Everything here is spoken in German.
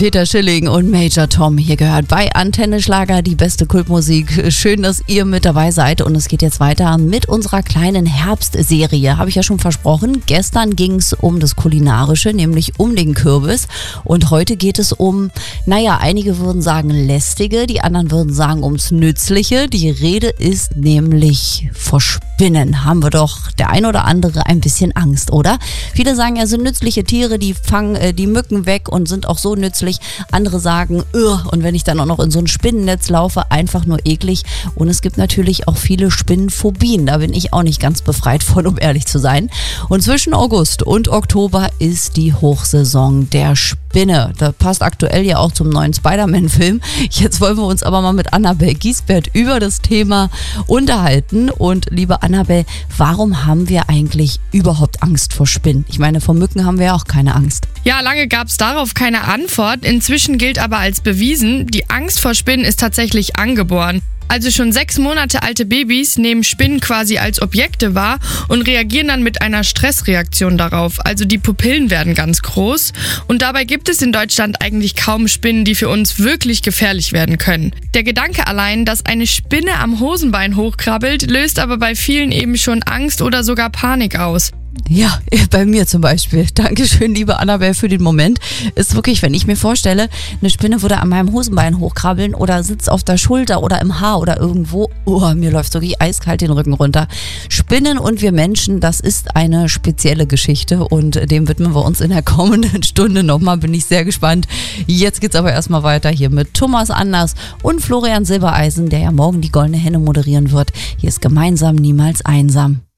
Peter Schilling und Major Tom hier gehört bei Antenne Schlager, die beste Kultmusik. Schön, dass ihr mit dabei seid und es geht jetzt weiter mit unserer kleinen Herbstserie. Habe ich ja schon versprochen. Gestern ging es um das Kulinarische, nämlich um den Kürbis und heute geht es um, einige würden sagen lästige, die anderen würden sagen ums Nützliche. Die Rede ist nämlich vor Spinnen. Haben wir doch der ein oder andere ein bisschen Angst, oder? Viele sagen ja, sind nützliche Tiere, die fangen die Mücken weg und sind auch so nützlich. Andere sagen, und wenn ich dann auch noch in so ein Spinnennetz laufe, einfach nur eklig. Und es gibt natürlich auch viele Spinnenphobien. Da bin ich auch nicht ganz befreit von, um ehrlich zu sein. Und zwischen August und Oktober ist die Hochsaison der Spinne. Das passt aktuell ja auch zum neuen Spider-Man-Film. Jetzt wollen wir uns aber mal mit Annabel Giesbert über das Thema unterhalten. Und liebe Annabel, warum haben wir eigentlich überhaupt Angst vor Spinnen? Ich meine, vor Mücken haben wir ja auch keine Angst. Ja, lange gab es darauf keine Antwort. Inzwischen gilt aber als bewiesen, die Angst vor Spinnen ist tatsächlich angeboren. Also schon 6 Monate alte Babys nehmen Spinnen quasi als Objekte wahr und reagieren dann mit einer Stressreaktion darauf. Also die Pupillen werden ganz groß und dabei gibt es in Deutschland eigentlich kaum Spinnen, die für uns wirklich gefährlich werden können. Der Gedanke allein, dass eine Spinne am Hosenbein hochkrabbelt, löst aber bei vielen eben schon Angst oder sogar Panik aus. Ja, bei mir zum Beispiel. Dankeschön, liebe Annabel, für den Moment. Ist wirklich, wenn ich mir vorstelle, eine Spinne würde an meinem Hosenbein hochkrabbeln oder sitzt auf der Schulter oder im Haar oder irgendwo. Mir läuft wirklich eiskalt den Rücken runter. Spinnen und wir Menschen, das ist eine spezielle Geschichte und dem widmen wir uns in der kommenden Stunde nochmal. Bin ich sehr gespannt. Jetzt geht's aber erstmal weiter hier mit Thomas Anders und Florian Silbereisen, der ja morgen die Goldene Henne moderieren wird. Hier ist Gemeinsam niemals einsam.